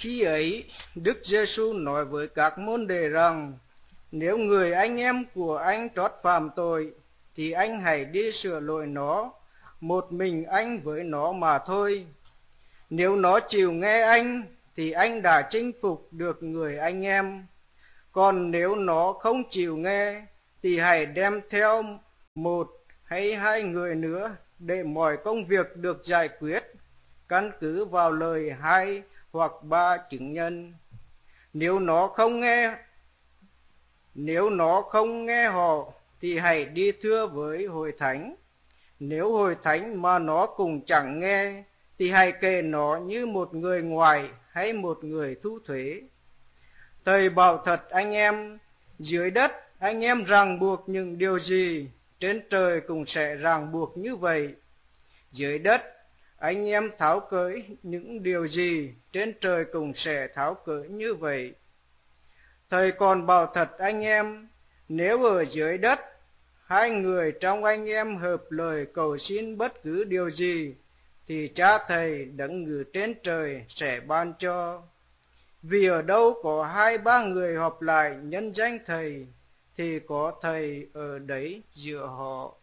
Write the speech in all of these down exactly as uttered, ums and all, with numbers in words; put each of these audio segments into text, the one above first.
Khi ấy, Đức Giêsu nói với các môn đệ rằng, nếu người anh em của anh trót phạm tội, thì anh hãy đi sửa lỗi nó, một mình anh với nó mà thôi. Nếu nó chịu nghe anh, thì anh đã chinh phục được người anh em. Còn nếu nó không chịu nghe, thì hãy đem theo một hay hai người nữa, để mọi công việc được giải quyết, căn cứ vào lời hai hoặc ba chứng nhân. Nếu nó không nghe, nếu nó không nghe họ, thì hãy đi thưa với hội thánh. Nếu hội thánh mà nó cũng chẳng nghe, thì hãy kể nó như một người ngoài hay một người thu thuế. Thầy bảo thật anh em, dưới đất anh em ràng buộc những điều gì, trên trời cũng sẽ ràng buộc như vậy. Dưới đất anh em tháo cởi những điều gì, trên trời cũng sẽ tháo cởi như vậy. Thầy còn bảo thật anh em, nếu ở dưới đất hai người trong anh em hợp lời cầu xin bất cứ điều gì, thì Cha Thầy đấng ngự trên trời sẽ ban cho. Vì ở đâu có hai ba người họp lại nhân danh Thầy, thì có Thầy ở đấy giữa họ.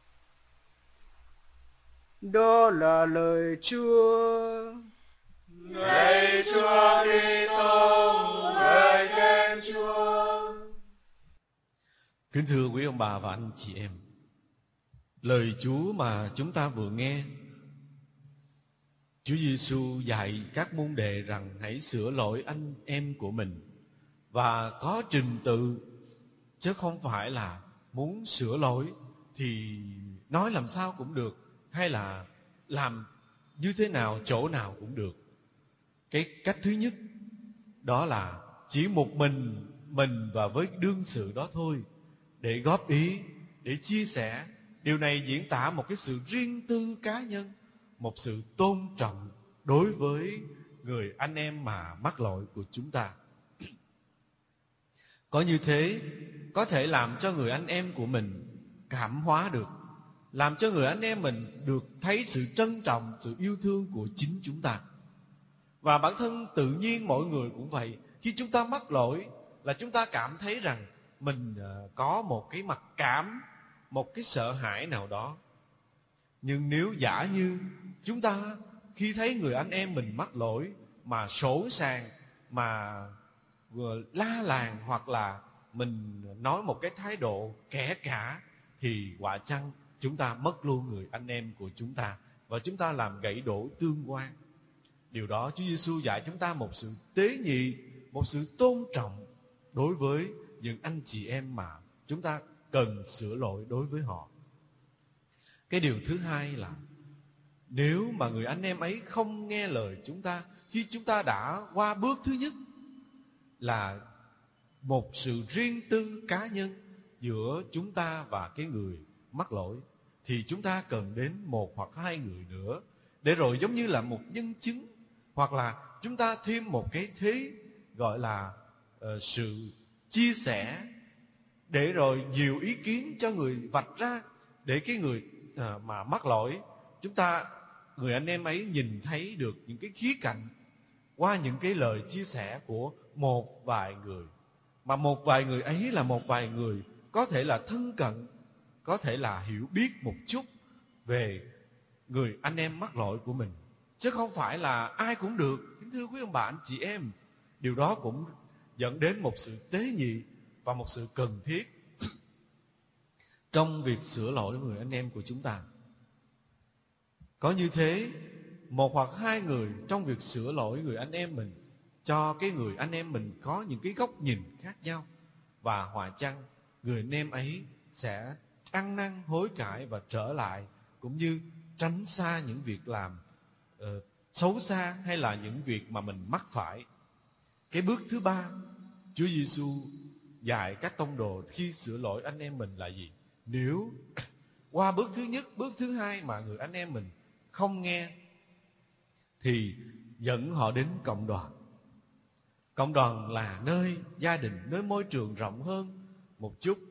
Đó là lời Chúa. Lạy Chúa Kitô, ngợi khen Chúa. Kính thưa quý ông bà và anh chị em, lời Chúa mà chúng ta vừa nghe, Chúa Giêsu dạy các môn đệ rằng hãy sửa lỗi anh em của mình, và có trình tự, chứ không phải là muốn sửa lỗi thì nói làm sao cũng được, hay là làm như thế nào chỗ nào cũng được. Cái cách thứ nhất đó là chỉ một mình mình và với đương sự đó thôi, để góp ý, để chia sẻ. Điều này diễn tả một cái sự riêng tư cá nhân, một sự tôn trọng đối với người anh em mà mắc lỗi của chúng ta. Có như thế có thể làm cho người anh em của mình cảm hóa được, làm cho người anh em mình được thấy sự trân trọng, sự yêu thương của chính chúng ta. Và bản thân tự nhiên mọi người cũng vậy. Khi chúng ta mắc lỗi là chúng ta cảm thấy rằng mình có một cái mặc cảm, một cái sợ hãi nào đó. Nhưng nếu giả như chúng ta khi thấy người anh em mình mắc lỗi mà sỗ sàng, mà vừa la làng, hoặc là mình nói một cái thái độ kẻ cả, thì quả chăng chúng ta mất luôn người anh em của chúng ta, và chúng ta làm gãy đổ tương quan. Điều đó Chúa Giêsu dạy chúng ta một sự tế nhị, một sự tôn trọng đối với những anh chị em mà chúng ta cần sửa lỗi đối với họ. Cái điều thứ hai là nếu mà người anh em ấy không nghe lời chúng ta, khi chúng ta đã qua bước thứ nhất là một sự riêng tư cá nhân giữa chúng ta và cái người mắc lỗi, thì chúng ta cần đến một hoặc hai người nữa, để rồi giống như là một nhân chứng, hoặc là chúng ta thêm một cái thế gọi là uh, sự chia sẻ, để rồi nhiều ý kiến cho người vạch ra, để cái người uh, mà mắc lỗi, chúng ta, người anh em ấy nhìn thấy được những cái khía cạnh qua những cái lời chia sẻ của một vài người. Mà một vài người ấy là một vài người có thể là thân cận, có thể là hiểu biết một chút về người anh em mắc lỗi của mình, chứ không phải là ai cũng được. Kính thưa quý ông bà anh chị em, điều đó cũng dẫn đến một sự tế nhị và một sự cần thiết trong việc sửa lỗi người anh em của chúng ta. Có như thế, một hoặc hai người trong việc sửa lỗi người anh em mình, cho cái người anh em mình có những cái góc nhìn khác nhau, và hòa chăng người anh em ấy sẽ ăn năn hối cải và trở lại, cũng như tránh xa những việc làm uh, xấu xa, hay là những việc mà mình mắc phải. Cái bước thứ ba Chúa Giêsu dạy các tông đồ khi sửa lỗi anh em mình là gì? Nếu qua bước thứ nhất, bước thứ hai mà người anh em mình không nghe, thì dẫn họ đến cộng đoàn. Cộng đoàn là nơi gia đình, nơi môi trường rộng hơn một chút,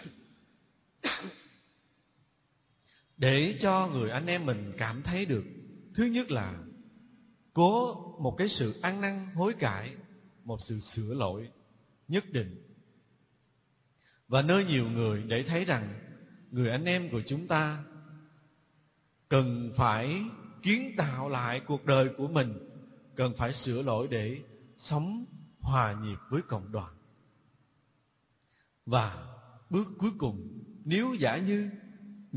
để cho người anh em mình cảm thấy được, thứ nhất là có một cái sự ăn năn hối cải, một sự sửa lỗi nhất định. Và nơi nhiều người để thấy rằng người anh em của chúng ta cần phải kiến tạo lại cuộc đời của mình, cần phải sửa lỗi để sống hòa nhịp với cộng đoàn. Và bước cuối cùng, nếu giả như